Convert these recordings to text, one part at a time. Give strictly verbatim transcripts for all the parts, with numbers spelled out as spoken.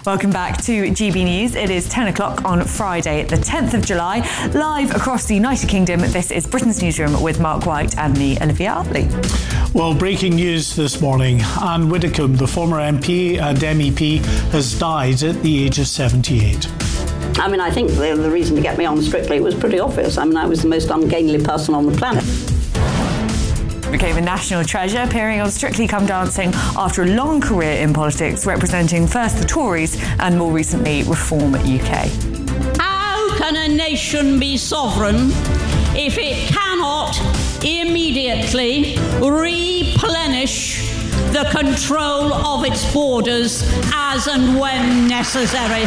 Welcome back to G B News. It is ten o'clock on Friday, the tenth of July. Live across the United Kingdom, this is Britain's Newsroom with Mark White and me, Olivia Hartley. Well, breaking news this morning. Anne Widdecombe, the former M P and M E P, has died at the age of seventy-eight. I mean, I think the, the reason to get me on Strictly was pretty obvious. I mean, I was the most ungainly person on the planet. Became a national treasure, appearing on Strictly Come Dancing after a long career in politics, representing first the Tories and more recently Reform U K. How can a nation be sovereign if it cannot immediately replenish the control of its borders as and when necessary?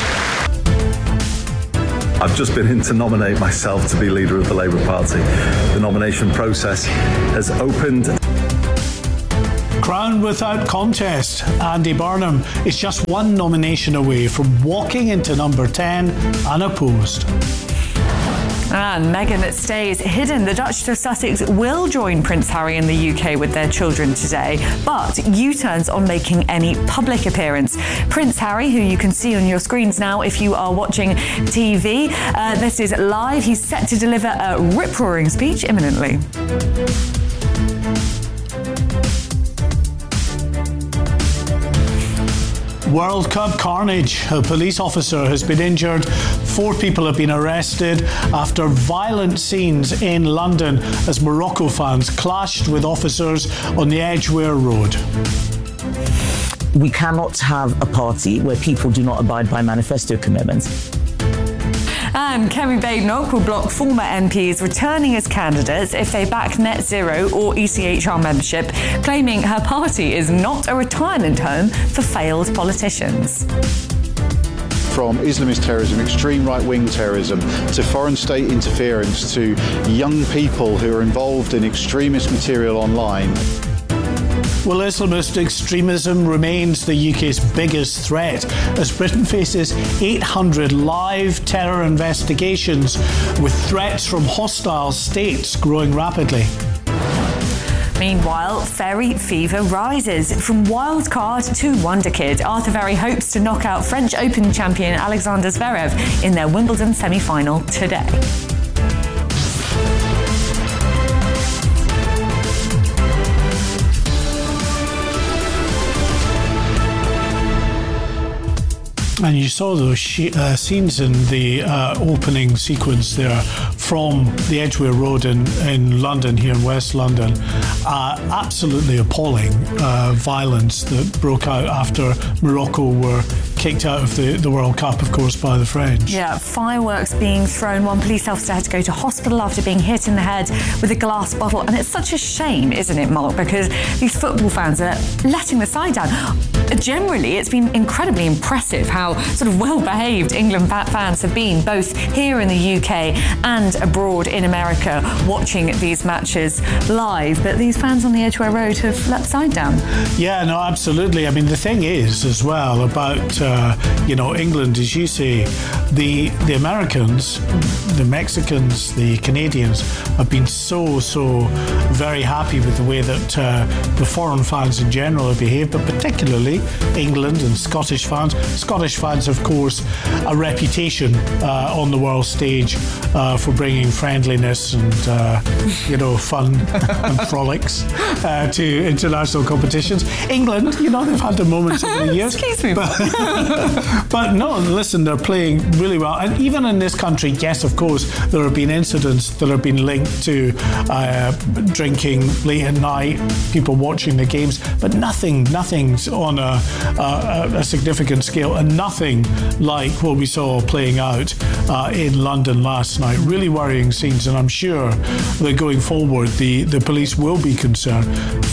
I've just been in to nominate myself to be leader of the Labour Party. The nomination process has opened. Crowned without contest, Andy Burnham is just one nomination away from walking into number ten unopposed. And Meghan stays hidden. The Duchess of Sussex will join Prince Harry in the U K with their children today, but U-turns on making any public appearance. Prince Harry, who you can see on your screens now if you are watching T V, uh, this is live. He's set to deliver a rip-roaring speech imminently. World Cup carnage. A police officer has been injured. Four people have been arrested after violent scenes in London as Morocco fans clashed with officers on the Edgware Road. We cannot have a party where people do not abide by manifesto commitments. And Kemi Badenoch will block former M Ps returning as candidates if they back net zero or E C H R membership, claiming her party is not a retirement home for failed politicians. From Islamist terrorism, extreme right-wing terrorism, to foreign state interference, to young people who are involved in extremist material online. Well, Islamist extremism remains the U K's biggest threat as Britain faces eight hundred live terror investigations, with threats from hostile states growing rapidly. Meanwhile, Ferry fever rises. From wild card to wonder kid, Arthur Ferry hopes to knock out French Open champion Alexander Zverev in their Wimbledon semi-final today. And you saw those she- uh, scenes in the uh, opening sequence there from the Edgware Road in, in London, here in West London. Uh, absolutely appalling uh, violence that broke out after Morocco were kicked out of the, the World Cup, of course, by the French. Yeah, fireworks being thrown. One police officer had to go to hospital after being hit in the head with a glass bottle. And it's such a shame, isn't it, Mark? Because these football fans are letting the side down. Generally, it's been incredibly impressive how sort of well-behaved England fans have been, both here in the U K and abroad in America, watching these matches live. But these fans on the Edgware Road have let the side down. Yeah, no, absolutely. I mean, the thing is, as well, about, uh, you know, England, as you say, the, the Americans, the Mexicans, the Canadians have been so, so very happy with the way that uh, the foreign fans in general have behaved, but particularly England and Scottish fans. Scottish fans, of course, a reputation uh, on the world stage uh, for bringing friendliness and uh, you know fun and frolics uh, to international competitions. England, you know, they've had their moments over the years. Excuse me. But, but no, listen, they're playing really well. And even in this country, yes, of course, there have been incidents that have been linked to uh, drinking late at night, people watching the games, but nothing, nothing's on a, a, a significant scale, and nothing like what we saw playing out uh, in London last night. Really worrying scenes, and I'm sure that going forward, the, the police will be concerned.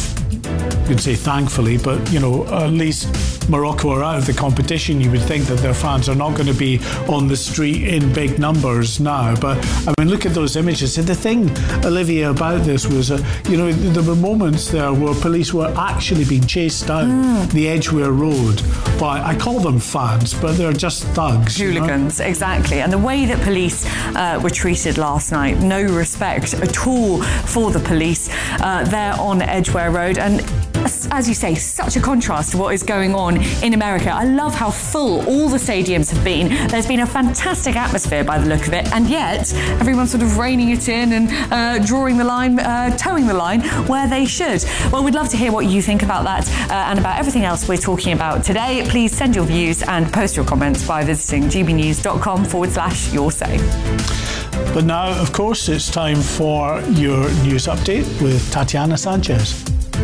You could say thankfully, but you know, at least Morocco are out of the competition. You would think that their fans are not going to be on the street in big numbers now. But I mean, look at those images. And the thing, Olivia, about this was, uh, you know, there were moments there where police were actually being chased down mm. the Edgware Road well, I call them fans, but they're just thugs. Hooligans, you know? Exactly. And the way that police uh, were treated last night, no respect at all for the police uh, there on Edgware Road. And as you say, such a contrast to what is going on in America. I love how full all the stadiums have been. There's been a fantastic atmosphere by the look of it, and yet everyone's sort of reining it in and uh, drawing the line, uh, towing the line where they should. Well, we'd love to hear what you think about that uh, and about everything else we're talking about today. Please send your views and post your comments by visiting gbnews.com forward slash your say. But now, of course, it's time for your news update with Tatiana Sanchez.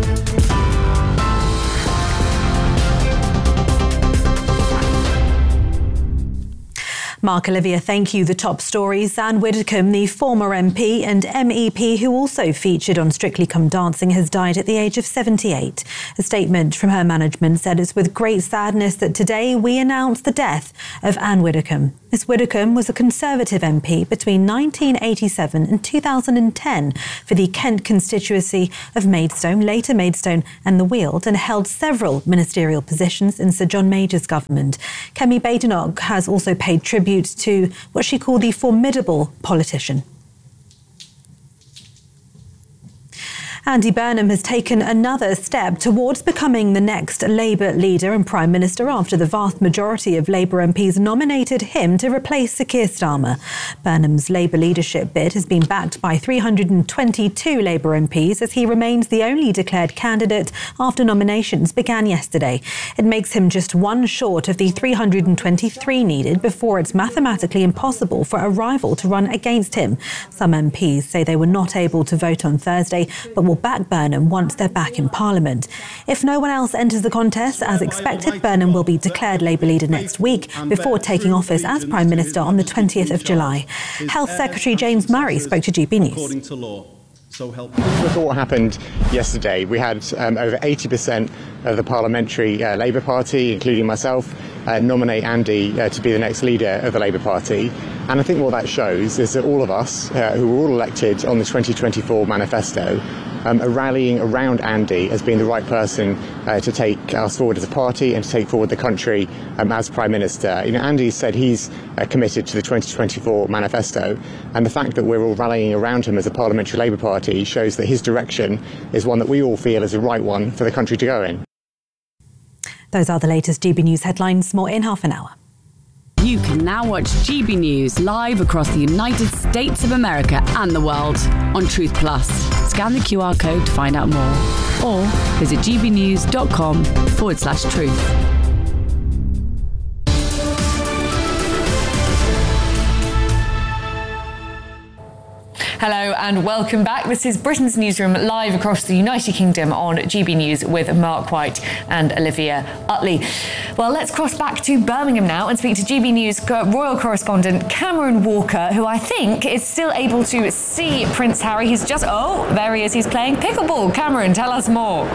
Mark, Olivia, thank you. The top stories. Anne Widdecombe, the former M P and M E P who also featured on Strictly Come Dancing, has died at the age of seventy-eight. A statement from her management said it's with great sadness that today we announce the death of Anne Widdecombe. Miss Widdecombe was a Conservative M P between nineteen eighty-seven and two thousand ten for the Kent constituency of Maidstone, later Maidstone and the Weald, and held several ministerial positions in Sir John Major's government. Kemi Badenoch has also paid tribute to what she called the formidable politician. Andy Burnham has taken another step towards becoming the next Labour leader and Prime Minister after the vast majority of Labour M Ps nominated him to replace Sir Keir Starmer. Burnham's Labour leadership bid has been backed by three hundred twenty-two Labour M Ps as he remains the only declared candidate after nominations began yesterday. It makes him just one short of the three hundred twenty-three needed before it's mathematically impossible for a rival to run against him. Some M Ps say they were not able to vote on Thursday, but will back Burnham once they're back in Parliament. If no one else enters the contest, as expected, Burnham will be declared Labour leader next week before taking office as Prime Minister on the twentieth of July. Health Secretary James Murray spoke to G B News. According to law. So help. Look at what happened yesterday. We had um, over eighty percent of the parliamentary uh, Labour Party, including myself, uh, nominate Andy uh, to be the next leader of the Labour Party. And I think what that shows is that all of us, uh, who were all elected on the twenty twenty-four manifesto, um, are rallying around Andy as being the right person uh, to take us forward as a party and to take forward the country um, as Prime Minister. You know, Andy said he's uh, committed to the twenty twenty-four manifesto, and the fact that we're all rallying around him as a parliamentary Labour Party shows that his direction is one that we all feel is the right one for the country to go in. Those are the latest G B News headlines. More in half an hour. You can now watch G B News live across the United States of America and the world on Truth Plus. Scan the Q R code to find out more, or visit gbnews.com forward slash truth. Hello and welcome back. This is Britain's Newsroom live across the United Kingdom on G B News with Mark White and Olivia Utley. Well, let's cross back to Birmingham now and speak to G B News royal correspondent Cameron Walker, who I think is still able to see Prince Harry. He's just, oh, there he is. He's playing pickleball. Cameron, tell us more.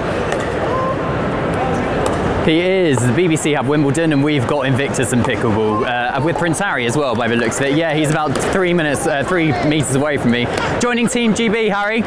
He is. The B B C have Wimbledon and we've got Invictus and pickleball uh, with Prince Harry as well by the looks of it. Yeah, he's about three minutes, uh, three metres away from me. Joining Team G B, Harry.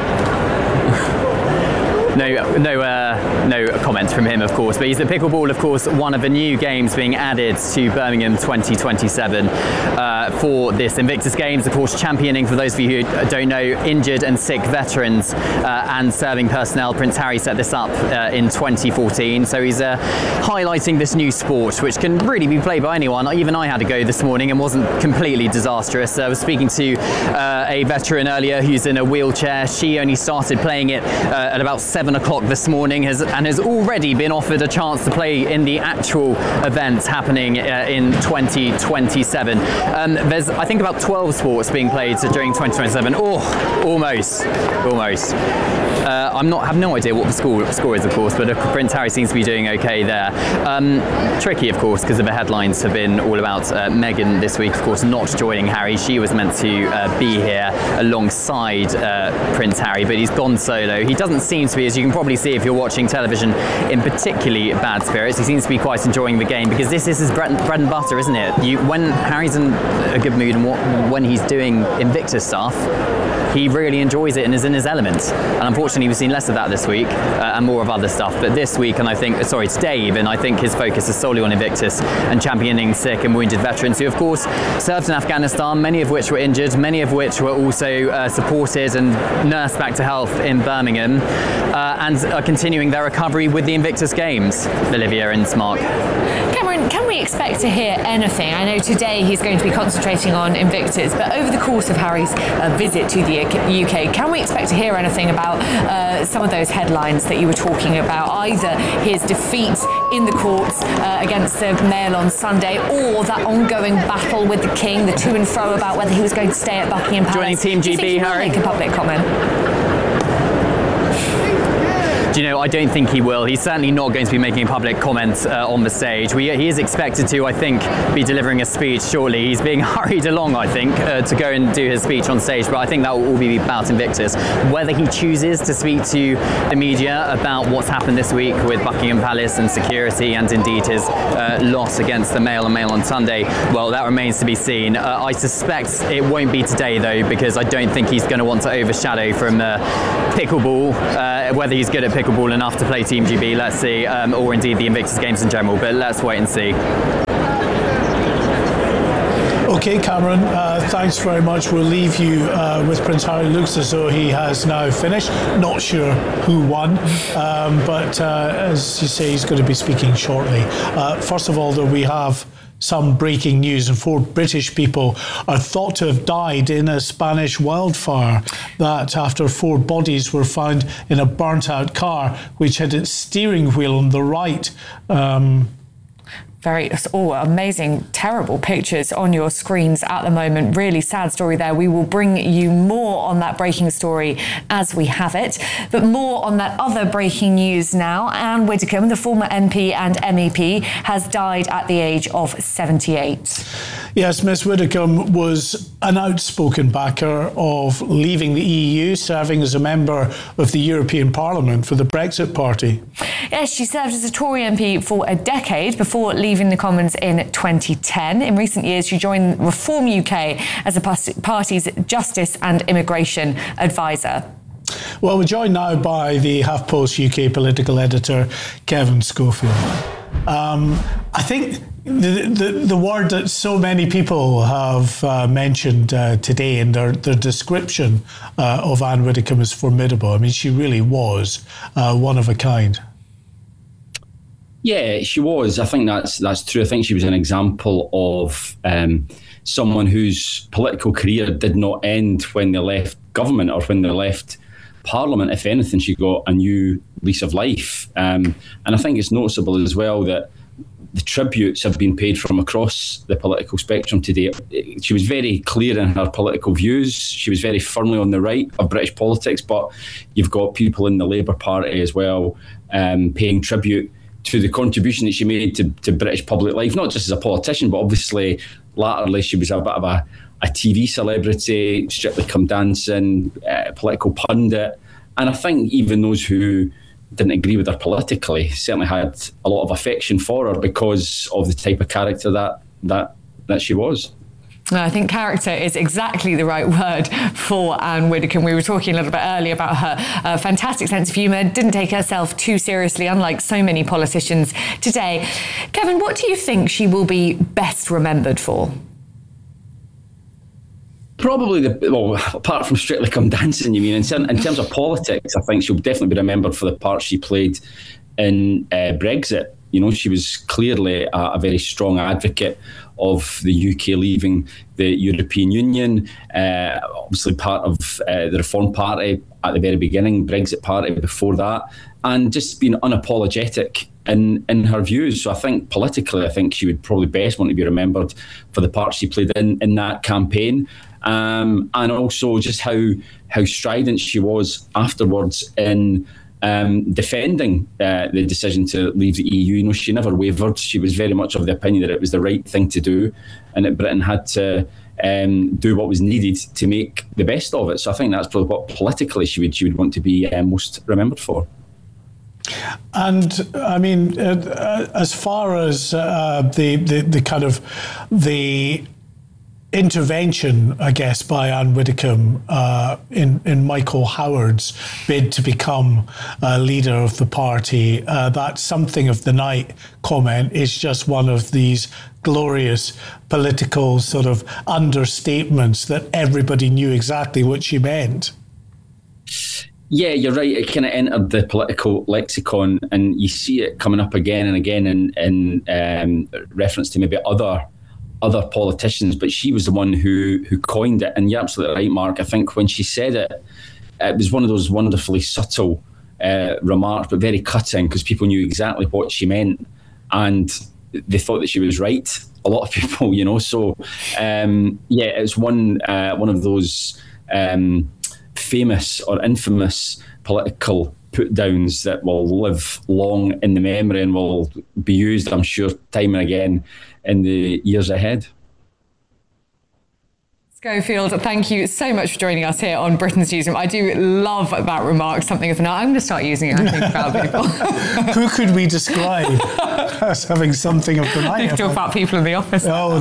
No, no, uh, no comments from him, of course. But he's at pickleball, of course, one of the new games being added to Birmingham twenty twenty-seven uh, for this Invictus Games. Of course, championing, for those of you who don't know, injured and sick veterans uh, and serving personnel. Prince Harry set this up uh, in twenty fourteen, so he's uh, highlighting this new sport, which can really be played by anyone. Even I had to go this morning and wasn't completely disastrous. I was speaking to uh, a veteran earlier who's in a wheelchair. She only started playing it uh, at about seven o'clock this morning has, and has already been offered a chance to play in the actual event happening uh, in twenty twenty-seven. Um, there's, I think, about twelve sports being played during twenty twenty-seven. Oh, almost, almost. Uh, I'm not have no idea what the score, score is, of course, but uh, Prince Harry seems to be doing okay there. Um, tricky, of course, because the headlines have been all about uh, Meghan this week, of course, not joining Harry. She was meant to uh, be here alongside uh, Prince Harry, but he's gone solo. He doesn't seem to be, as you can probably see if you're watching television, in particularly bad spirits. He seems to be quite enjoying the game because this is his bread, bread and butter, isn't it? You, when Harry's in a good mood and what, when he's doing Invictus stuff, he really enjoys it and is in his element. And unfortunately, we've seen less of that this week uh, and more of other stuff. But this week, and I think, sorry, today even, I think his focus is solely on Invictus and championing sick and wounded veterans who, of course, served in Afghanistan, many of which were injured, many of which were also uh, supported and nursed back to health in Birmingham, uh, and are continuing their recovery with the Invictus Games. Olivia and Mark. Cameron, can we expect to hear anything? I know today he's going to be concentrating on Invictus, but over the course of Harry's uh, visit to the U K, can we expect to hear anything about uh, some of those headlines that you were talking about, either his defeat in the courts uh, against the Mail on Sunday, or that ongoing battle with the King, the to and fro about whether he was going to stay at Buckingham Palace? Joining Team G B, Harry? Make a public comment. Do you know, I don't think he will. He's certainly not going to be making a public comment uh, on the stage. We, he is expected to, I think, be delivering a speech shortly. He's being hurried along, I think, uh, to go and do his speech on stage, but I think that will all be about Invictus. Whether he chooses to speak to the media about what's happened this week with Buckingham Palace and security, and indeed his uh, loss against the Mail and Mail on Sunday, well, that remains to be seen. Uh, I suspect it won't be today, though, because I don't think he's going to want to overshadow from uh, pickleball, uh, whether he's good at pickleball ball enough to play Team G B, let's see, um, or indeed the Invictus Games in general, but let's wait and see. Okay, Cameron, uh, thanks very much. We'll leave you uh, with Prince Harry. Looks as though he has now finished. Not sure who won, um, but uh, as you say, he's going to be speaking shortly. Uh, first of all, though, we have some breaking news, and four British people are thought to have died in a Spanish wildfire. That after four bodies were found in a burnt-out car which had its steering wheel on the right. Um, Very, oh, amazing, terrible pictures on your screens at the moment. Really sad story there. We will bring you more on that breaking story as we have it. But more on that other breaking news now. Anne Widdecombe, the former M P and M E P, has died at the age of seventy-eight. Yes, Miss Widdecombe was an outspoken backer of leaving the E U, serving as a member of the European Parliament for the Brexit Party. Yes, she served as a Tory M P for a decade before leaving the Commons in twenty ten. In recent years, she joined Reform U K as the party's Justice and Immigration Advisor. Well, we're joined now by the HuffPost U K political editor, Kevin Schofield. Um, I think the, the the word that so many people have uh, mentioned uh, today in their, their description uh, of Anne Widdecombe is formidable. I mean, she really was uh, one of a kind. Yeah, she was. I think that's that's true. I think she was an example of um, someone whose political career did not end when they left government or when they left Parliament. If anything, she got a new lease of life. Um, and I think it's noticeable as well that the tributes have been paid from across the political spectrum today. She was very clear in her political views. She was very firmly on the right of British politics, but you've got people in the Labour Party as well um, paying tribute to the contribution that she made to, to British public life, not just as a politician, but obviously latterly she was a bit of a, a T V celebrity, Strictly Come Dancing, uh, political pundit. And I think even those who didn't agree with her politically certainly had a lot of affection for her because of the type of character that that that she was. I think character is exactly the right word for Anne Widdecombe. We were talking a little bit earlier about her uh, fantastic sense of humour, didn't take herself too seriously, unlike so many politicians today. Kevin, what do you think she will be best remembered for? Probably, the well, apart from Strictly Come Dancing, you mean, in, in terms of politics, I think she'll definitely be remembered for the part she played in uh, Brexit. You know, she was clearly a, a very strong advocate of the U K leaving the European Union, uh, obviously part of uh, the Reform Party at the very beginning, Brexit Party before that, and just being unapologetic in, in her views. So I think politically, I think she would probably best want to be remembered for the part she played in, in that campaign. Um, and also just how how strident she was afterwards in um, defending uh, the decision to leave the E U. You know, she never wavered. She was very much of the opinion that it was the right thing to do, and that Britain had to um, do what was needed to make the best of it. So I think that's probably what politically she would she would want to be uh, most remembered for. And I mean, uh, as far as uh, the, the the kind of the intervention, I guess, by Anne Widdecombe uh, in, in Michael Howard's bid to become uh, leader of the party, uh, that something of the night comment is just one of these glorious political sort of understatements that everybody knew exactly what she meant. Yeah, you're right. It kind of entered the political lexicon, and you see it coming up again and again in, in um, reference to maybe other other politicians, but she was the one who who coined it. And you're absolutely right, Mark. I think when she said it, it was one of those wonderfully subtle uh, remarks, but very cutting, because people knew exactly what she meant, and they thought that she was right. A lot of people, you know. So um, yeah, it's one uh, one of those um, famous or infamous political put downs that will live long in the memory and will be used, I'm sure, time and again in the years ahead. Schofield, thank you so much for joining us here on Britain's Newsroom. I do love that remark, something of the night. I'm going to start using it, I think, about people. Who could we describe as having something of the night? You can talk about people in the office. Oh,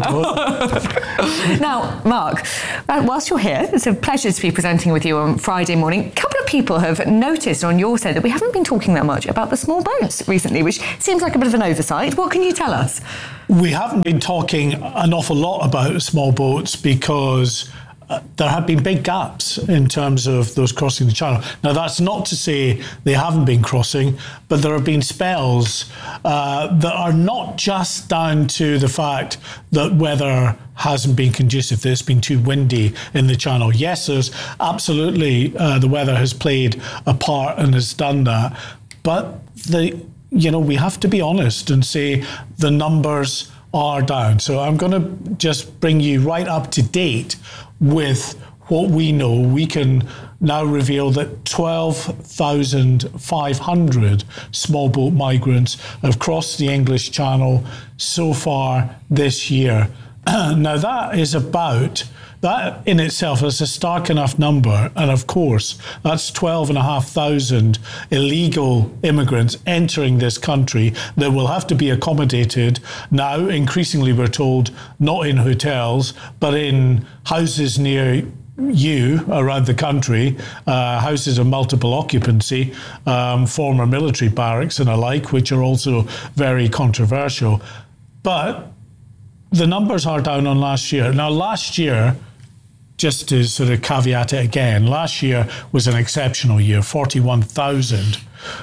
now, Mark, whilst you're here, it's a pleasure to be presenting with you on Friday morning. A couple of people have noticed on your side that we haven't been talking that much about the small boats recently, which seems like a bit of an oversight. What can you tell us? We haven't been talking an awful lot about small boats because uh, there have been big gaps in terms of those crossing the channel. Now, that's not to say they haven't been crossing, but there have been spells uh, that are not just down to the fact that weather hasn't been conducive, that it's been too windy in the channel. Yes, there's absolutely uh, the weather has played a part and has done that, but the you know, we have to be honest and say the numbers are down. So I'm going to just bring you right up to date with what we know. We can now reveal that twelve thousand five hundred small boat migrants have crossed the English Channel so far this year. Now, that is about... That in itself is a stark enough number. And of course, that's twelve and a half thousand illegal immigrants entering this country that will have to be accommodated now, increasingly we're told, not in hotels, but in houses near you around the country, uh, houses of multiple occupancy, um, former military barracks and alike, which are also very controversial. But the numbers are down on last year. Now, last year, just to sort of caveat it again, last year was an exceptional year. forty-one thousand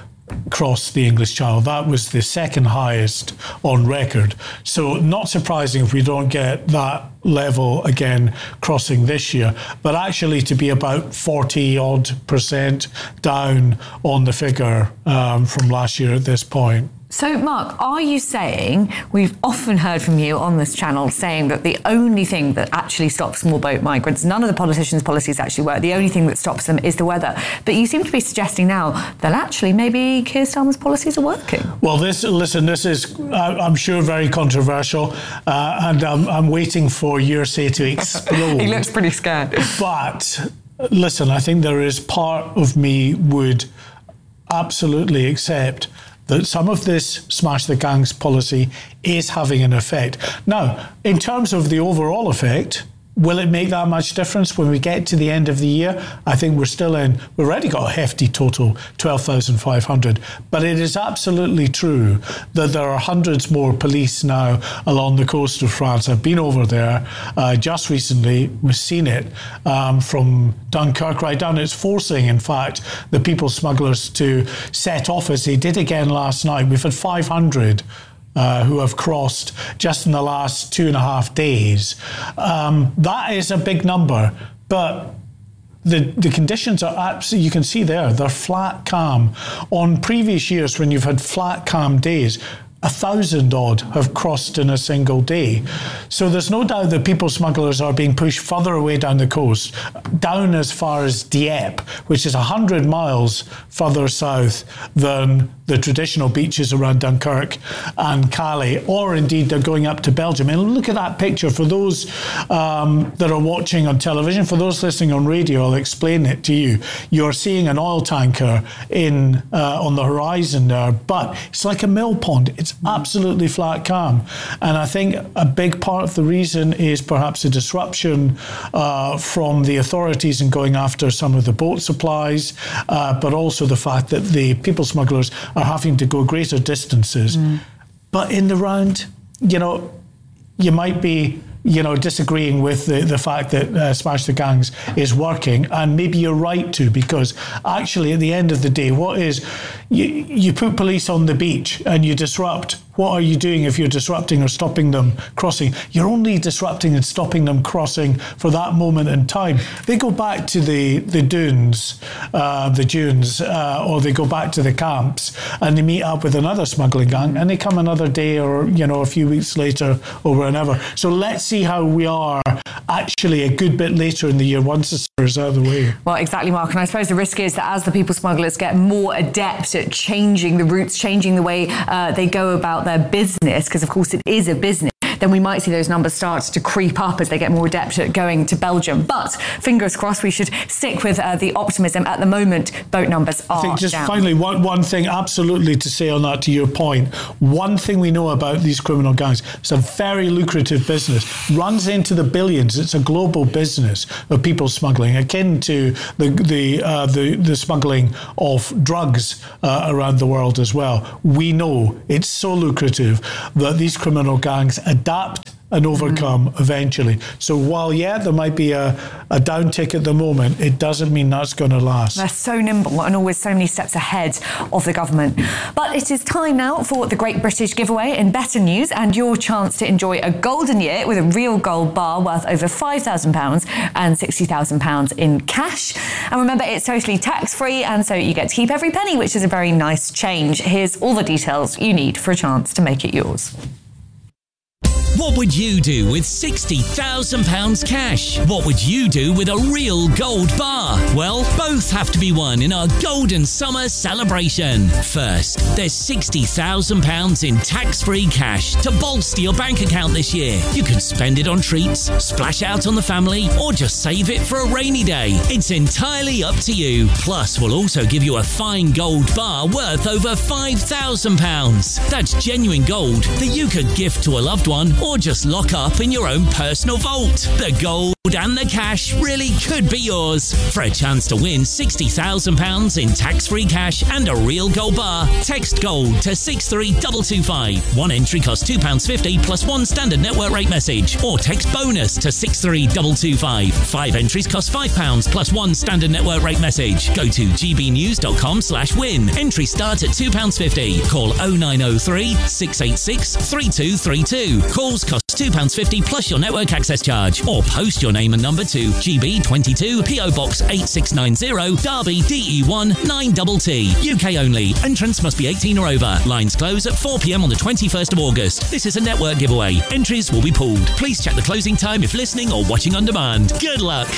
crossed the English Channel. That was the second highest on record. So not surprising if we don't get that level again crossing this year, but actually to be about forty odd percent down on the figure um, from last year at this point. So, Mark, are you saying, we've often heard from you on this channel saying that the only thing that actually stops small boat migrants, none of the politicians' policies actually work, the only thing that stops them is the weather. But you seem to be suggesting now that actually maybe Keir Starmer's policies are working. Well, this, listen, this is, I'm sure, very controversial, uh, and I'm, I'm waiting for your say to explode. He looks pretty scared. But, listen, I think there is part of me would absolutely accept that some of this smash the gangs policy is having an effect. Now, in terms of the overall effect, will it make that much difference when we get to the end of the year? I think we're still in, we've already got a hefty total, twelve thousand five hundred. But it is absolutely true that there are hundreds more police now along the coast of France. I've been over there uh, just recently. We've seen it um, from Dunkirk right down. It's forcing, in fact, the people smugglers to set off as they did again last night. We've had five hundred Uh, who have crossed just in the last two and a half days. Um, that is a big number, but the the conditions are absolutely, you can see there, they're flat calm. On previous years when you've had flat calm days, a thousand odd have crossed in a single day. So there's no doubt that people smugglers are being pushed further away down the coast, down as far as Dieppe, which is one hundred miles further south than the traditional beaches around Dunkirk and Calais, or indeed they're going up to Belgium. And look at that picture. For those um, that are watching on television, for those listening on radio, I'll explain it to you. You're seeing an oil tanker in uh, on the horizon there, but it's like a mill pond. It's absolutely flat calm. And I think a big part of the reason is perhaps a disruption uh, from the authorities in going after some of the boat supplies, uh, but also the fact that the people smugglers are having to go greater distances. Mm. But in the round, you know, you might be, you know, disagreeing with the, the fact that uh, Smash the Gangs is working, and maybe you're right to, because actually at the end of the day, what is, you, you put police on the beach and you disrupt. What are you doing if you're disrupting or stopping them crossing? You're only disrupting and stopping them crossing for that moment in time. They go back to the, the dunes, uh, the dunes, uh, or they go back to the camps and they meet up with another smuggling gang and they come another day or, you know, a few weeks later or whenever. So let's see how we are actually a good bit later in the year once the summer is out of the way. Well, exactly, Mark. And I suppose the risk is that as the people smugglers get more adept at changing the routes, changing the way uh, they go about their business, because of course it is a business, then we might see those numbers start to creep up as they get more adept at going to Belgium. But fingers crossed, we should stick with uh, the optimism. At the moment, boat numbers are I think just down. Finally, one, one thing absolutely to say on that, to your point, one thing we know about these criminal gangs, it's a very lucrative business, runs into the billions. It's a global business of people smuggling, akin to the the uh, the, the smuggling of drugs uh, around the world as well. We know it's so lucrative that these criminal gangs adapt and overcome mm. eventually. So while, yeah, there might be a, a downtick at the moment, it doesn't mean that's going to last. They're so nimble and always so many steps ahead of the government. But it is time now for the Great British Giveaway in Better News and your chance to enjoy a golden year with a real gold bar worth over five thousand pounds and sixty thousand pounds in cash. And remember, it's totally tax-free, and so you get to keep every penny, which is a very nice change. Here's all the details you need for a chance to make it yours. What would you do with sixty thousand pounds cash? What would you do with a real gold bar? Well, both have to be won in our Golden Summer celebration. First, there's sixty thousand pounds in tax-free cash to bolster your bank account this year. You can spend it on treats, splash out on the family, or just save it for a rainy day. It's entirely up to you. Plus, we'll also give you a fine gold bar worth over five thousand pounds. That's genuine gold that you could gift to a loved one or just lock up in your own personal vault. The gold and the cash really could be yours. For a chance to win sixty thousand pounds in tax-free cash and a real gold bar, text GOLD to six three two two five. One entry costs two pounds fifty plus one standard network rate message, or text BONUS to six three two two five. Five entries cost five pounds plus one standard network rate message. Go to gbnews.com slash win. Entry starts at two pounds fifty. Call oh nine oh three, six eight six, three two three two. Calls cost two pounds fifty plus your network access charge, or post your name and number to G B twenty-two P O Box eight six nine zero, Derby D E one nine T T. U K only. Entrance must be eighteen or over. Lines close at four p m on the twenty-first of August. This is a network giveaway. Entries will be pooled. Please check the closing time if listening or watching on demand. Good luck.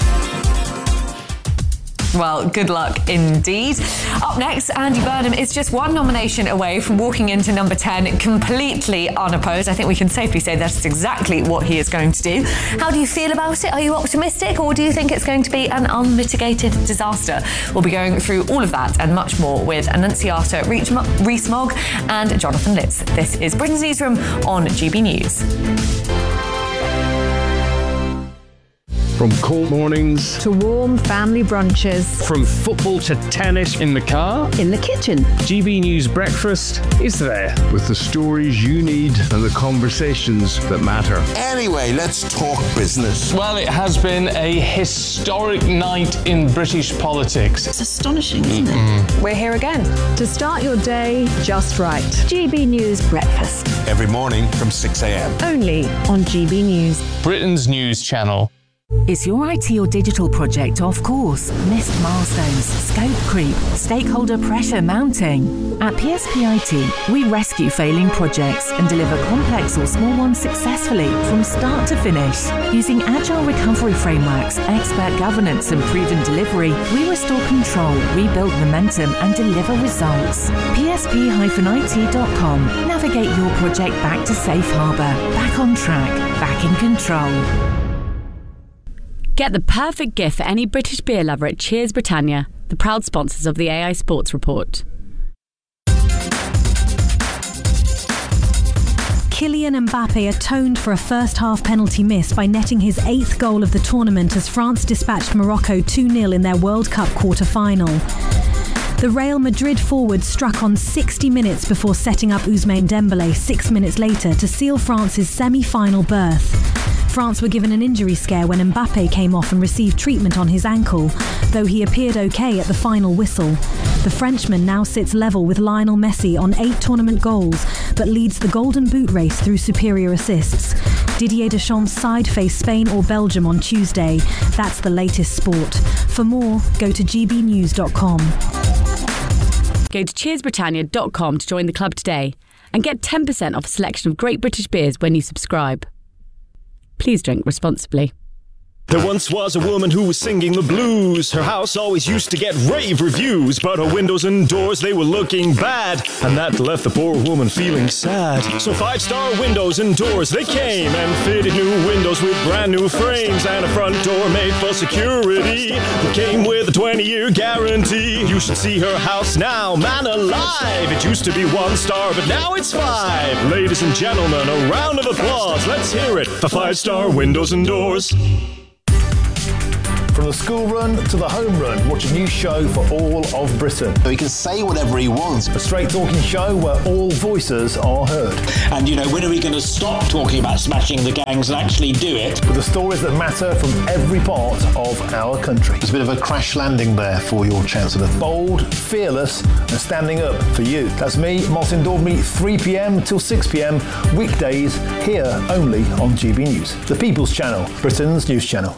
Well, good luck indeed. Up next, Andy Burnham is just one nomination away from walking into number ten completely unopposed. I think we can safely say that's exactly what he is going to do. How do you feel about it? Are you optimistic, or do you think it's going to be an unmitigated disaster? We'll be going through all of that and much more with Annunciata Rees-Mogg and Jonathan Litz. This is Britain's Newsroom on G B News. From cold mornings to warm family brunches, from football to tennis in the car, in the kitchen, G B News Breakfast is there. With the stories you need and the conversations that matter. Anyway, let's talk business. Well, it has been a historic night in British politics. It's astonishing, isn't mm-hmm. it? We're here again to start your day just right. G B News Breakfast. Every morning from six a m. Only on G B News. Britain's news channel. Is your I T or digital project off course? Missed milestones, scope creep, stakeholder pressure mounting? At P S P I T, we rescue failing projects and deliver complex or small ones successfully from start to finish. Using agile recovery frameworks, expert governance and proven delivery, we restore control, rebuild momentum and deliver results. P S P I T dot com. Navigate your project back to safe harbour, back on track, back in control. Get the perfect gift for any British beer lover at Cheers Britannia, the proud sponsors of the A I Sports Report. Kylian Mbappe atoned for a first-half penalty miss by netting his eighth goal of the tournament as France dispatched Morocco two nil in their World Cup quarter-final. The Real Madrid forward struck on sixty minutes before setting up Ousmane Dembélé six minutes later to seal France's semi-final berth. France were given an injury scare when Mbappe came off and received treatment on his ankle, though he appeared okay at the final whistle. The Frenchman now sits level with Lionel Messi on eight tournament goals, but leads the Golden Boot race through superior assists. Didier Deschamps' side face Spain or Belgium on Tuesday. That's the latest sport. For more, go to g b news dot com. Go to cheers britannia dot com to join the club today and get ten percent off a selection of great British beers when you subscribe. Please drink responsibly. There once was a woman who was singing the blues. Her house always used to get rave reviews, but her windows and doors, they were looking bad, and that left the poor woman feeling sad. So Five Star Windows and Doors, they came and fitted new windows with brand new frames and a front door made for security. It came with a twenty-year guarantee. You should see her house now, man alive. It used to be one star, but now it's five. Ladies and gentlemen, a round of applause. Let's hear it for Five Star Windows and Doors. From the school run to the home run, watch a new show for all of Britain. He can say whatever he wants. A straight talking show where all voices are heard. And, you know, when are we going to stop talking about smashing the gangs and actually do it? With the stories that matter from every part of our country. It's a bit of a crash landing there for your Chancellor. Bold, fearless and standing up for you. That's me, Martin Daubney, three p.m. till six p.m. weekdays here only on G B News. The People's Channel, Britain's news channel.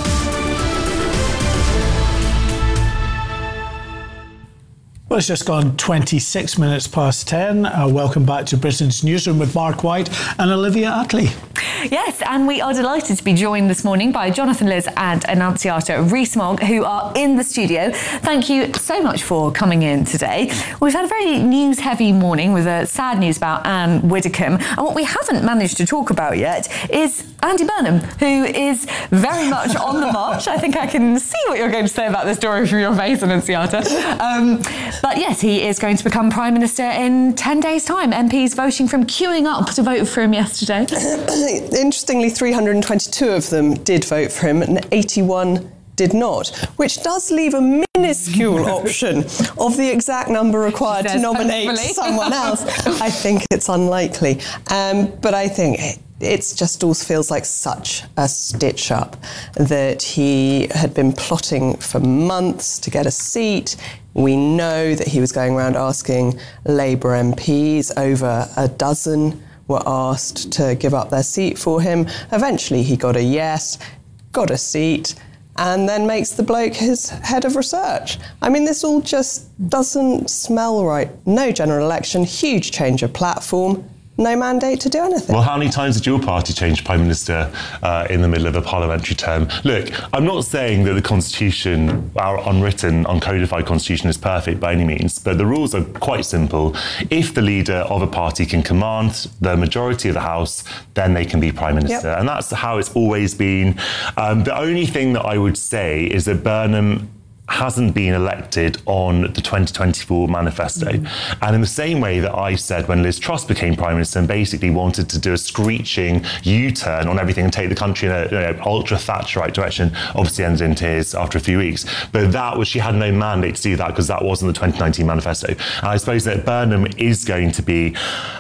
Well, it's just gone twenty-six minutes past ten. Uh, welcome back to Britain's Newsroom with Mark White and Olivia Utley. Yes, and we are delighted to be joined this morning by Jonathan Liz and Annunziata Rees-Mogg, who are in the studio. Thank you so much for coming in today. We've had a very news-heavy morning with uh, sad news about Anne Widdecombe, and what we haven't managed to talk about yet is Andy Burnham, who is very much on the march. I think I can see what you're going to say about this story from your face, Annunziata. Um, but yes, he is going to become Prime Minister in ten days' time. M Ps voting from queuing up to vote for him yesterday. Interestingly, three hundred twenty-two of them did vote for him and eighty-one did not, which does leave a minuscule option of the exact number required to nominate hopefully. someone else. I think it's unlikely. Um, but I think it, it's just all feels like such a stitch up that he had been plotting for months to get a seat. We know that he was going around asking Labour M Ps. Over a dozen were asked to give up their seat for him. Eventually he got a yes, got a seat, and then makes the bloke his head of research. I mean, this all just doesn't smell right. No general election, huge change of platform, no mandate to do anything. Well, how many times did your party change Prime Minister uh, in the middle of a parliamentary term? Look, I'm not saying that the Constitution, our unwritten, uncodified Constitution is perfect by any means, but the rules are quite simple. If the leader of a party can command the majority of the House, then they can be Prime Minister. Yep. And that's how it's always been. Um, the only thing that I would say is that Burnham hasn't been elected on the twenty twenty-four manifesto. Mm. And in the same way that I said when Liz Truss became Prime Minister and basically wanted to do a screeching U-turn on everything and take the country in a you know, ultra-Thatcherite direction, obviously ended in tears after a few weeks. But that was, she had no mandate to do that because that wasn't the twenty nineteen manifesto. And I suppose that Burnham is going to be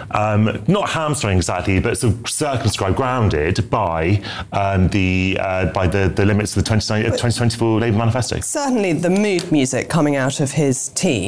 um, not hamstrung exactly, but sort of circumscribed, grounded by um, the uh, by the, the limits of the twenty twenty-four Labour manifesto. Certainly the mood music coming out of his team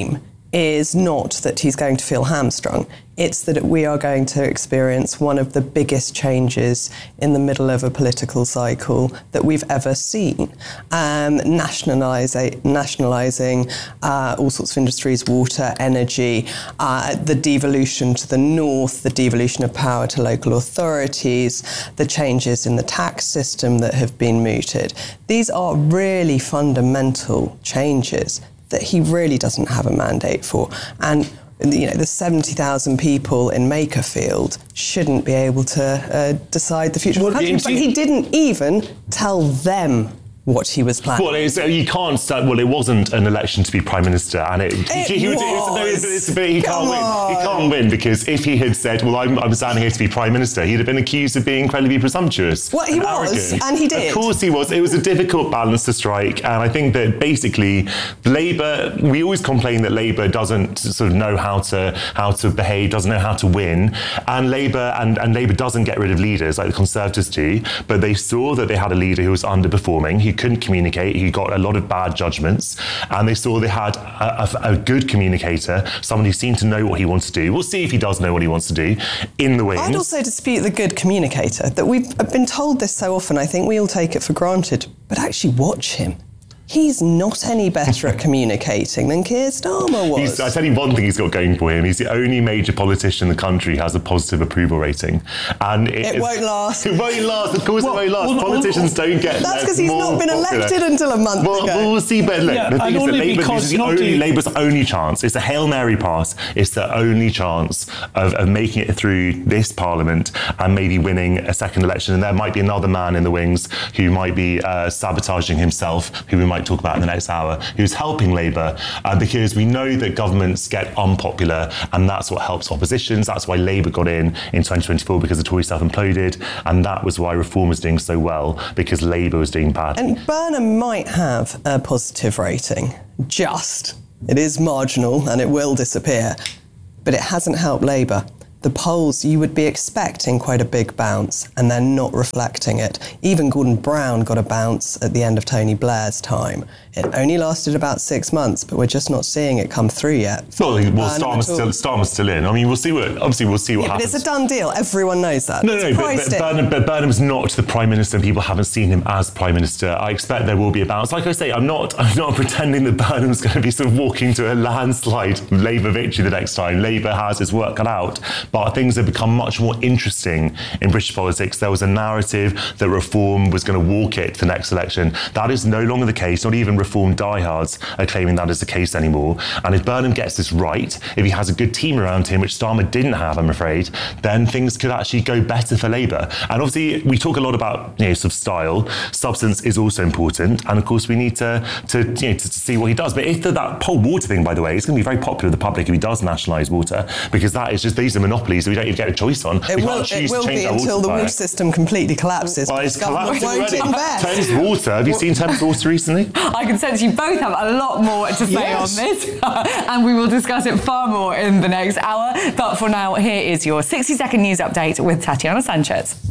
is not that he's going to feel hamstrung. It's that we are going to experience one of the biggest changes in the middle of a political cycle that we've ever seen. Um, nationalise, nationalising uh, all sorts of industries, water, energy, uh, the devolution to the north, the devolution of power to local authorities, the changes in the tax system that have been mooted. These are really fundamental changes that he really doesn't have a mandate for. And you know, the seventy thousand people in Makerfield shouldn't be able to uh, decide the future of the country. But he didn't even tell them what he was planning. Well, it's, uh, you can't start, well, it wasn't an election to be Prime Minister, and it, it he, he, was. No, it's, it's, but he Come can't win. on. He can't win because if he had said, well, I'm, I'm standing here to be Prime Minister, he'd have been accused of being incredibly presumptuous. Well, he and was, arrogant. and he did. Of course he was. It was a difficult balance to strike, and I think that basically Labour, we always complain that Labour doesn't sort of know how to how to behave, doesn't know how to win, and Labour and, and Labour doesn't get rid of leaders like the Conservatives do, but they saw that they had a leader who was underperforming, he couldn't communicate, he got a lot of bad judgments, and they saw they had a, a, a good communicator, someone who seemed to know what he wants to do. We'll see if he does know what he wants to do in the wings. I'd also dispute the good communicator, that we've been told this so often, I think we all take it for granted, but actually watch him. He's not any better at communicating than Keir Starmer was. He's, I tell you one thing he's got going for him. He's the only major politician in the country who has a positive approval rating. And It, it is, won't last. It won't last. Of course well, it won't last. Well, Politicians well, don't get That's because he's not been popular. elected until a month well, ago. Well, we'll see. But look, yeah, the thing is that Labour, this is the only, Labour's only chance. It's a Hail Mary pass. It's the only chance of, of making it through this Parliament and maybe winning a second election. And there might be another man in the wings who might be uh, sabotaging himself, who we might talk about in the next hour. Who's helping Labour uh, because we know that governments get unpopular, and that's what helps oppositions. That's why Labour got in in twenty twenty-four, because the Tory stuff imploded, and that was why Reform was doing so well, because Labour was doing badly. And Burnham might have a positive rating, just. It is marginal and it will disappear, but it hasn't helped Labour. The polls, you would be expecting quite a big bounce, and they're not reflecting it. Even Gordon Brown got a bounce at the end of Tony Blair's time. It only lasted about six months, but we're just not seeing it come through yet. Well, well Starmer's still, Starmer's still in. I mean, we'll see what, obviously we'll see what yeah, happens. But it's a done deal. Everyone knows that. No, no, but, but, Burnham, but Burnham's not the Prime Minister, and people haven't seen him as Prime Minister. I expect there will be a bounce. Like I say, I'm not, I'm not pretending that Burnham's going to be sort of walking to a landslide Labour victory the next time. Labour has his work cut out, but things have become much more interesting in British politics. There was a narrative that Reform was going to walk it the next election. That is no longer the case. Not even Reform diehards are claiming that is the case anymore. And if Burnham gets this right, if he has a good team around him, which Starmer didn't have, I'm afraid, then things could actually go better for Labour. And obviously, we talk a lot about, you know, sort of style. Substance is also important. And of course, we need to, to, you know, to, to see what he does. But if the, that whole water thing, by the way, is going to be very popular with the public if he does nationalise water, because that is just, these are monopolies that we don't even get a choice on. It we will, can't choose it will to change be our water until the supply. water system completely collapses. Well, it's Government collapsing won't already. invest. Thames Water, have you seen Thames Water recently? I can sense you both have a lot more to say Yes. on this, and we will discuss it far more in the next hour. But for now, here is your sixty second news update with Tatiana Sanchez.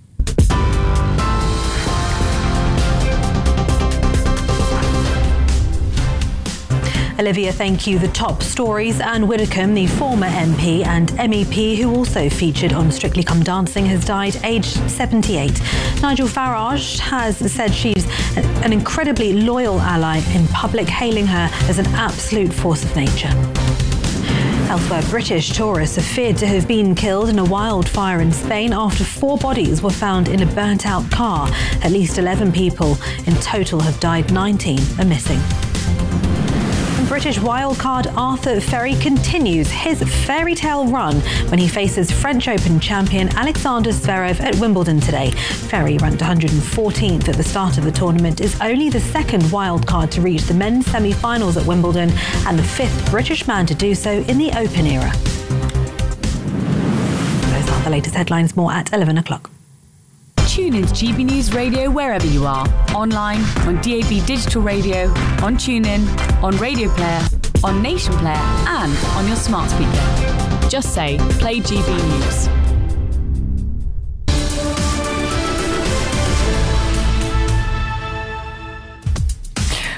Olivia, thank you. The top stories. Anne Widdecombe, the former M P and M E P who also featured on Strictly Come Dancing, has died aged seventy-eight. Nigel Farage has said she's an incredibly loyal ally in public, hailing her as an absolute force of nature. Elsewhere, British tourists are feared to have been killed in a wildfire in Spain after four bodies were found in a burnt-out car. At least eleven people in total have died, nineteen are missing. British wildcard Arthur Ferry continues his fairy tale run when he faces French Open champion Alexander Zverev at Wimbledon today. Ferry, ranked one hundred fourteenth at the start of the tournament, is only the second wildcard to reach the men's semi-finals at Wimbledon and the fifth British man to do so in the Open era. Those are the latest headlines. More at eleven o'clock. Tune in to G B News Radio wherever you are. Online, on D A B Digital Radio, on TuneIn, on Radio Player, on Nation Player, and on your smart speaker. Just say, play G B News.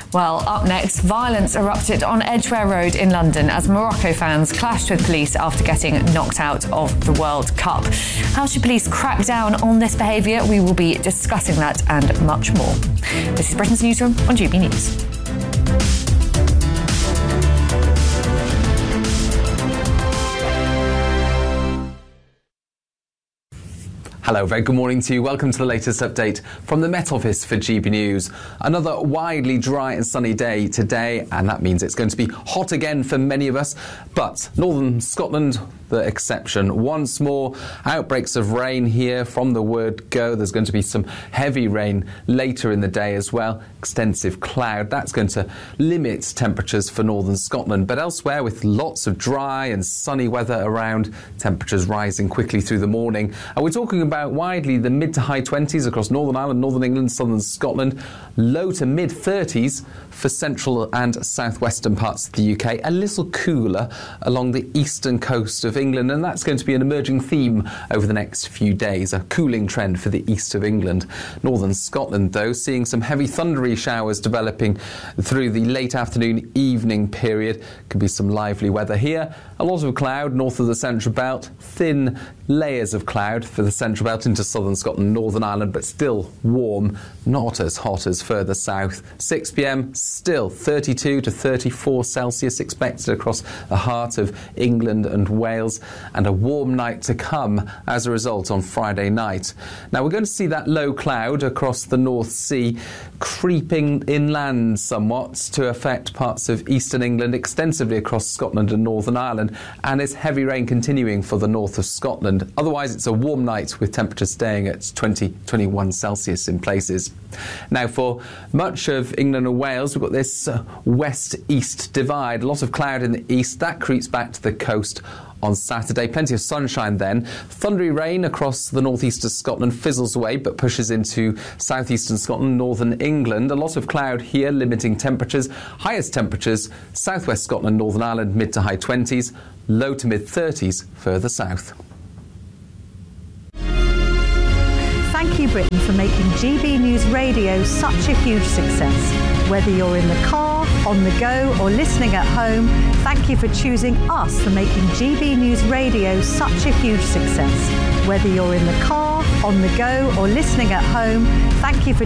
Well, up next, violence erupted on Edgware Road in London as Morocco fans clashed with police after getting knocked out of the World Cup. How should police crack down on this behaviour? We will be discussing that and much more. This is Britain's Newsroom on G B News. Hello, very good morning to you. Welcome to the latest update from the Met Office for G B News. Another widely dry and sunny day today, and that means it's going to be hot again for many of us. But northern Scotland, the exception. Once more, outbreaks of rain here from the word go. There's going to be some heavy rain later in the day as well. Extensive cloud. That's going to limit temperatures for northern Scotland. But elsewhere, with lots of dry and sunny weather around, temperatures rising quickly through the morning. And we're talking about widely the mid to high twenties across Northern Ireland, Northern England, southern Scotland. Low to mid thirties for central and southwestern parts of the U K. A little cooler along the eastern coast of England, and that's going to be an emerging theme over the next few days, a cooling trend for the east of England. Northern Scotland, though, seeing some heavy thundery showers developing through the late afternoon evening period. Could be some lively weather here. A lot of cloud north of the central belt, thin layers of cloud for the central belt into southern Scotland, Northern Ireland, but still warm, not as hot as further south. six p m, still thirty-two to thirty-four Celsius expected across the heart of England and Wales, and a warm night to come as a result on Friday night. Now we're going to see that low cloud across the North Sea creeping inland somewhat to affect parts of eastern England, extensively across Scotland and Northern Ireland, and it's heavy rain continuing for the north of Scotland. Otherwise, it's a warm night with temperatures staying at twenty, twenty-one Celsius in places. Now, for much of England and Wales, we've got this uh, west-east divide. A lot of cloud in the east. That creeps back to the coast on Saturday. Plenty of sunshine then. Thundery rain across the northeast of Scotland fizzles away but pushes into southeastern Scotland, northern England. A lot of cloud here limiting temperatures. Highest temperatures southwest Scotland, Northern Ireland, mid to high twenties, low to mid thirties further south. Thank you, Britain, for making G B News Radio such a huge success. Whether you're in the car, on the go, or listening at home, thank you for choosing us for making G B News Radio such a huge success. Whether you're in the car, on the go, or listening at home, thank you for